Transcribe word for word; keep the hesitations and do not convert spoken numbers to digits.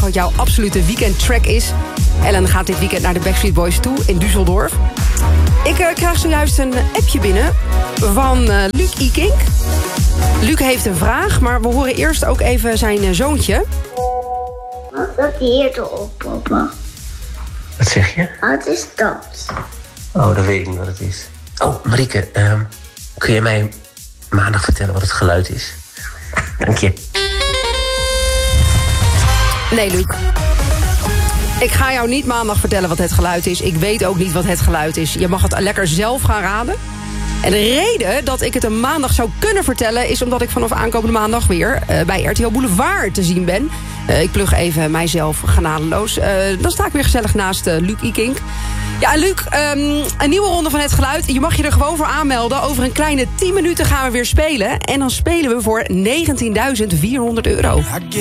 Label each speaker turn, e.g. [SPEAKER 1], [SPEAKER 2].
[SPEAKER 1] wat jouw absolute weekendtrack is. Ellen gaat dit weekend naar de Backstreet Boys toe in Düsseldorf. Ik uh, krijg zojuist een appje binnen van uh, Luc Ikink. Luc heeft een vraag, maar we horen eerst ook even zijn uh, zoontje.
[SPEAKER 2] Wat staat hier erop, papa?
[SPEAKER 3] Wat zeg je?
[SPEAKER 2] Wat is dat?
[SPEAKER 3] Oh, dat weet ik niet wat het is. Oh, Marieke, uh, kun je mij maandag vertellen wat het geluid is? Dank je.
[SPEAKER 1] Nee, Luc. Ik ga jou niet maandag vertellen wat het geluid is. Ik weet ook niet wat het geluid is. Je mag het lekker zelf gaan raden. En de reden dat ik het een maandag zou kunnen vertellen... is omdat ik vanaf aankomende maandag weer uh, bij R T L Boulevard te zien ben. Uh, ik plug even mijzelf genadeloos. Uh, dan sta ik weer gezellig naast uh, Luc Ikink. Ja, Luc, um, een nieuwe ronde van Het Geluid. Je mag je er gewoon voor aanmelden. Over een kleine tien minuten gaan we weer spelen. En dan spelen we voor negentienduizend vierhonderd euro.